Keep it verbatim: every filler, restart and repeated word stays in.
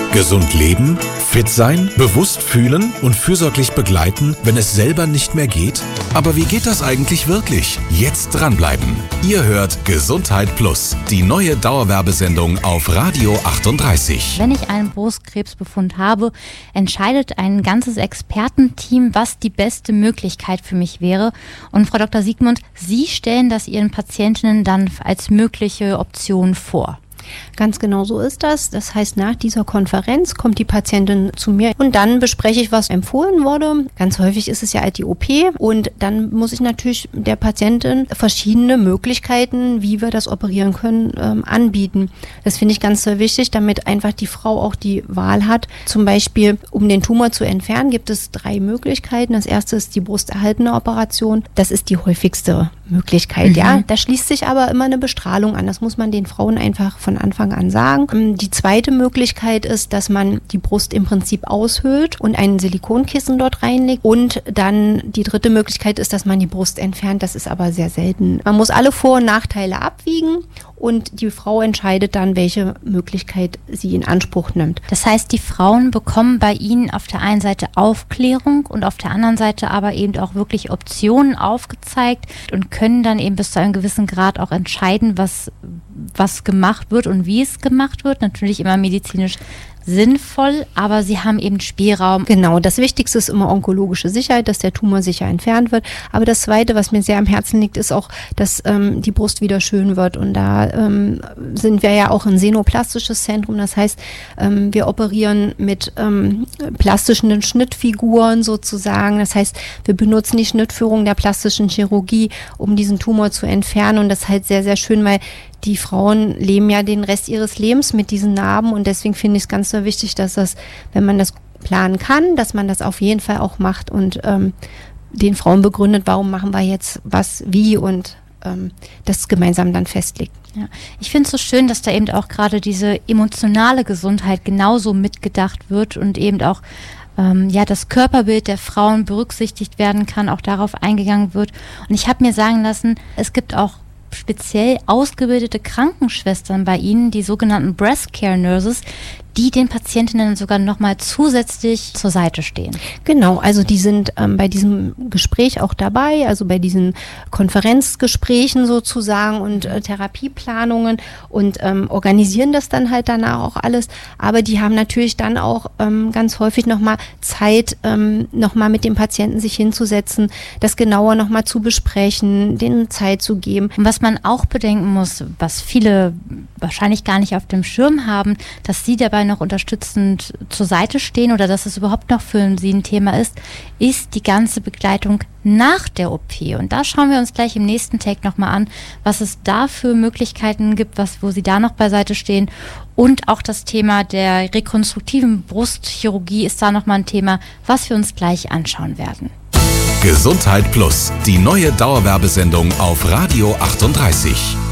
Gesund leben, fit sein, bewusst fühlen und fürsorglich begleiten, wenn es selber nicht mehr geht? Aber wie geht das eigentlich wirklich? Jetzt dranbleiben. Ihr hört Gesundheit Plus, die neue Dauerwerbesendung auf Radio achtunddreißig. Wenn ich einen Brustkrebsbefund habe, entscheidet ein ganzes Expertenteam, was die beste Möglichkeit für mich wäre. Und Frau Doktor Siegmund, Sie stellen das Ihren Patientinnen dann als mögliche Option vor. Ganz genau so ist das. Das heißt, nach dieser Konferenz kommt die Patientin zu mir und dann bespreche ich, was empfohlen wurde. Ganz häufig ist es ja halt die O P und dann muss ich natürlich der Patientin verschiedene Möglichkeiten, wie wir das operieren können, ähm, anbieten. Das finde ich ganz sehr wichtig, damit einfach die Frau auch die Wahl hat. Zum Beispiel, um den Tumor zu entfernen, gibt es drei Möglichkeiten. Das erste ist die brusterhaltende Operation. Das ist die häufigste Möglichkeit. Mhm. Ja, da schließt sich aber immer eine Bestrahlung an. Das muss man den Frauen einfach von Anfang an sagen. Die zweite Möglichkeit ist, dass man die Brust im Prinzip aushöhlt und ein Silikonkissen dort reinlegt. Und dann die dritte Möglichkeit ist, dass man die Brust entfernt. Das ist aber sehr selten. Man muss alle Vor- und Nachteile abwiegen und die Frau entscheidet dann, welche Möglichkeit sie in Anspruch nimmt. Das heißt, die Frauen bekommen bei Ihnen auf der einen Seite Aufklärung und auf der anderen Seite aber eben auch wirklich Optionen aufgezeigt und können dann eben bis zu einem gewissen Grad auch entscheiden, was, was gemacht wird und wie es gemacht wird. Natürlich immer medizinisch sinnvoll, aber sie haben eben Spielraum. Genau, das Wichtigste ist immer onkologische Sicherheit, dass der Tumor sicher entfernt wird. Aber das Zweite, was mir sehr am Herzen liegt, ist auch, dass ähm, die Brust wieder schön wird. Und da ähm, sind wir ja auch ein senoplastisches Zentrum. Das heißt, ähm, wir operieren mit ähm, plastischen Schnittfiguren sozusagen. Das heißt, wir benutzen die Schnittführung der plastischen Chirurgie, um diesen Tumor zu entfernen. Und das ist halt sehr, sehr schön, weil die Frauen leben ja den Rest ihres Lebens mit diesen Narben und deswegen finde ich es ganz so wichtig, dass das, wenn man das planen kann, dass man das auf jeden Fall auch macht und ähm, den Frauen begründet, warum machen wir jetzt was, wie und ähm, das gemeinsam dann festlegt. Ja. Ich finde es so schön, dass da eben auch gerade diese emotionale Gesundheit genauso mitgedacht wird und eben auch ähm, ja, das Körperbild der Frauen berücksichtigt werden kann, auch darauf eingegangen wird. Und ich habe mir sagen lassen, es gibt auch speziell ausgebildete Krankenschwestern bei Ihnen, die sogenannten Breast Care Nurses, die den Patientinnen sogar nochmal zusätzlich zur Seite stehen. Genau, also die sind ähm, bei diesem Gespräch auch dabei, also bei diesen Konferenzgesprächen sozusagen und äh, Therapieplanungen und ähm, organisieren das dann halt danach auch alles. Aber die haben natürlich dann auch ähm, ganz häufig nochmal Zeit, ähm, nochmal mit dem Patienten sich hinzusetzen, das genauer nochmal zu besprechen, denen Zeit zu geben. Und was man auch bedenken muss, was viele wahrscheinlich gar nicht auf dem Schirm haben, dass sie dabei noch unterstützend zur Seite stehen oder dass es überhaupt noch für sie ein Thema ist, ist die ganze Begleitung nach der O P. Und da schauen wir uns gleich im nächsten Take nochmal an, was es da für Möglichkeiten gibt, was, wo sie da noch beiseite stehen. Und auch das Thema der rekonstruktiven Brustchirurgie ist da nochmal ein Thema, was wir uns gleich anschauen werden. Gesundheit Plus, die neue Dauerwerbesendung auf Radio achtunddreißig.